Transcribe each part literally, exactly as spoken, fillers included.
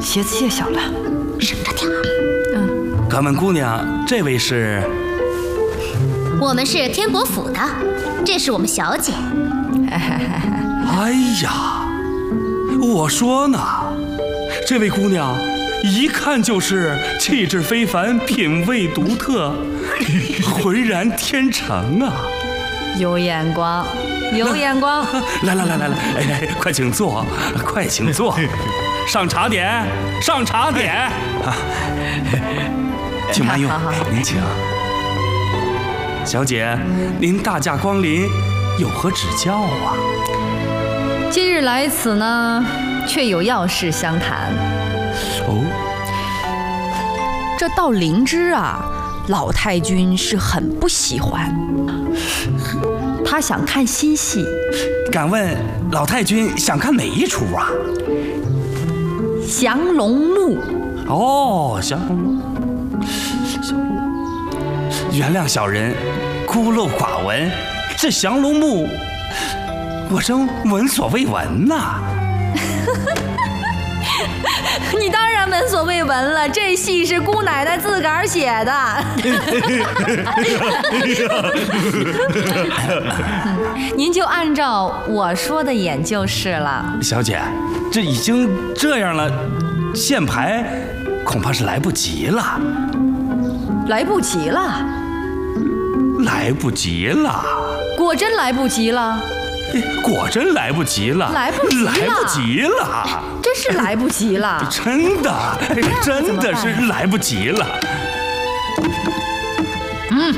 鞋子谢小了， 省着点儿。 嗯，敢问姑娘，这位是？ 我们是天国府的，这是我们小姐。 哎呀，我说呢，这位姑娘一看就是气质非凡，品味独特，浑然天成啊！ 有眼光，有眼光！ 来来来来来，哎，快请坐，快请坐，上茶点，上茶点。啊，请慢用，您请。小姐，您大驾光临，有何指教啊？ 今日来此呢，却有要事相谈。 哦， 这道灵芝啊，老太君是很不喜欢，他想看新戏。 敢问老太君想看哪一出啊？ 降龙木。 哦，降龙木。降龙木。原谅小人孤陋寡闻，这降龙木。我真闻所未闻呐、啊！ 你当然闻所未闻了，这戏是姑奶奶自个儿写的。您就按照我说的演就是了。 小姐，这已经这样了，现排恐怕是来不及了。 来不及了？ 来不及了！ 果真来不及了。 果真来不及了， 来不及了， 来不及了， 真是来不及了， 真的，真的是来不及了。 嗯，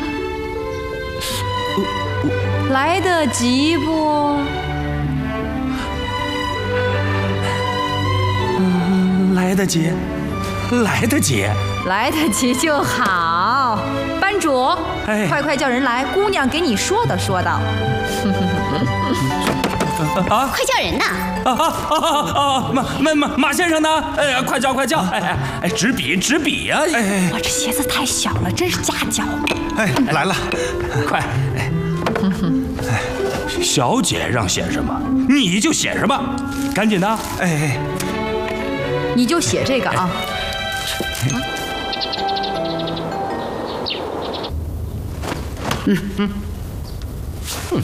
来得及不？ 嗯，来得及，来得及， 来得及就好。班主，哎，快快叫人来，姑娘给你说道说道。 啊！ 快叫人呐！ 啊啊啊啊！马马马马先生呢？哎呀，快叫快叫！哎哎哎，执笔执笔呀！哎， 我这鞋子太小了，真是夹脚。 哎，来了，快！哎，哎，小姐让写什么，你就写什么，赶紧的！哎哎， 你就写这个啊。 嗯嗯嗯。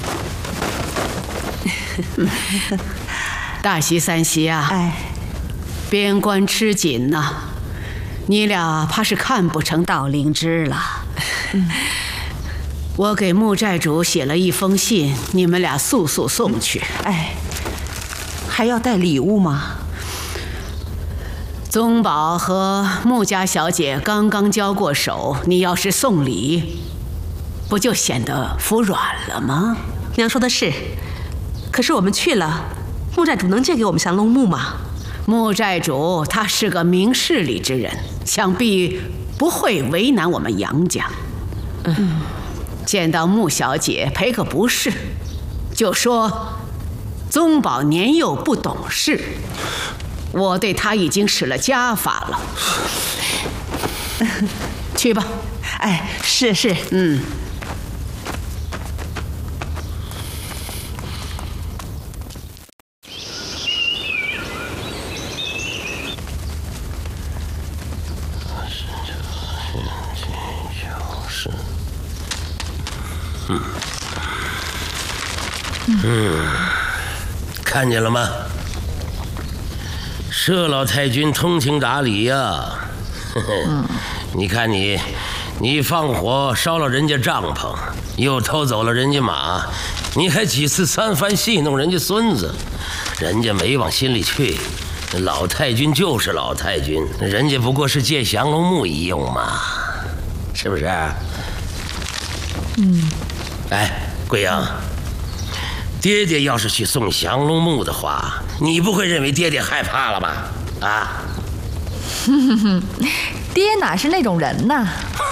大喜三喜啊！哎，边关吃紧呐、啊，你俩怕是看不成道灵芝了。嗯，我给穆寨主写了一封信，你们俩速速送去。 哎，还要带礼物吗？ 宗保和穆家小姐刚刚交过手，你要是送礼，不就显得服软了吗？ 娘说的是。可是我们去了，穆寨主能借给我们降龙木吗？ 穆寨主他是个明事理之人，想必不会为难我们杨家。嗯，见到穆小姐赔个不是，就说宗保年幼不懂事，我对他已经使了家法了。去吧。 哎，是是， 嗯。 嗯，嗯，看见了吗？佘老太君通情达理呀、啊！嗯、你看你，你放火烧了人家帐篷，又偷走了人家马，你还几次三番戏弄人家孙子，人家没往心里去。老太君就是老太君，人家不过是借降龙木一用嘛，是不是？ 嗯。 哎，贵阳，爹爹要是去送降龙木的话，你不会认为爹爹害怕了吧？啊？ 哼哼哼，爹哪是那种人呐？